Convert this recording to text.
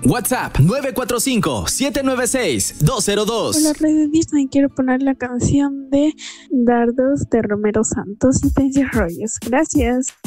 WhatsApp 945-796-202. Hola, Red de Disney. Quiero poner la canción de Dardos de Romero Santos y Tensi Reyes. Gracias.